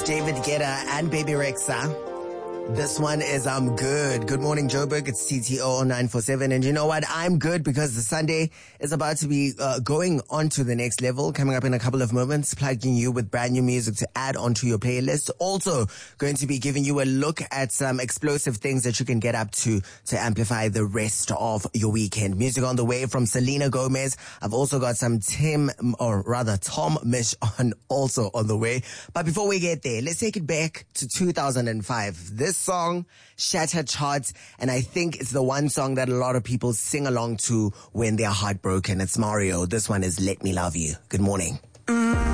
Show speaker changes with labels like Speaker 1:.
Speaker 1: David Guetta and Baby Rexha. This one is I'm Good. Good morning, Joburg. It's TTO 947. And you know what? I'm good because the Sunday is about to be going on to the next level. Coming up in a couple of moments, plugging you with brand new music to add onto your playlist. Also going to be giving you a look at some explosive things that you can get up to amplify the rest of your weekend. Music on the way from Selena Gomez. I've also got some Tom Misch also on the way. But before we get there, let's take it back to 2005. This song shattered charts, and I think it's the one song that a lot of people sing along to when they're heartbroken. It's Mario. This one is Let Me Love You. Good morning.